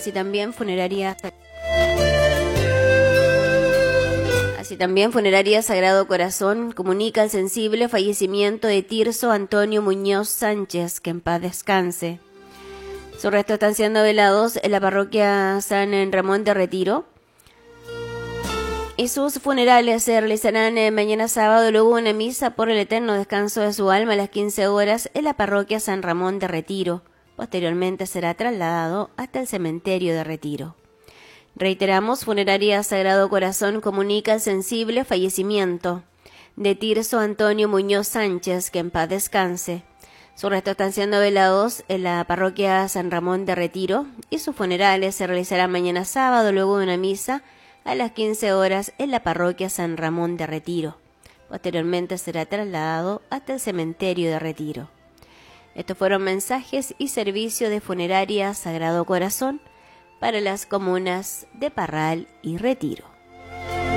Así también Funeraria Sagrado Corazón comunica el sensible fallecimiento de Tirso Antonio Muñoz Sánchez, que en paz descanse. Sus restos están siendo velados en la parroquia San Ramón de Retiro. Y sus funerales se realizarán mañana sábado, luego una misa por el eterno descanso de su alma a las 15 horas en la parroquia San Ramón de Retiro. Posteriormente será trasladado hasta el cementerio de Retiro. Reiteramos, Funeraria Sagrado Corazón comunica el sensible fallecimiento de Tirso Antonio Muñoz Sánchez, que en paz descanse. Sus restos están siendo velados en la parroquia San Ramón de Retiro y sus funerales se realizarán mañana sábado, luego de una misa a las 15 horas en la parroquia San Ramón de Retiro. Posteriormente será trasladado hasta el cementerio de Retiro. Estos fueron mensajes y servicio de Funeraria Sagrado Corazón para las comunas de Parral y Retiro.